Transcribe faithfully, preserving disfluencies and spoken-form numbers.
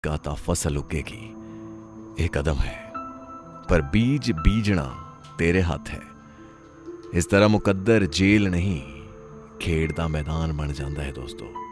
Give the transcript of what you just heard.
का ਤਾਂ फसल उगेगी। ਇਹ ਕਦਮ ਹੈ ਪਰ ਬੀਜ ਬੀਜਣਾ ਤੇਰੇ ਹੱਥ ਹੈ। ਇਸ ਤਰ੍ਹਾਂ ਮੁਕੱਦਰ ਜੇਲ੍ਹ ਨਹੀਂ, ਖੇਡ ਦਾ ਮੈਦਾਨ ਬਣ ਜਾਂਦਾ ਹੈ ਦੋਸਤੋ।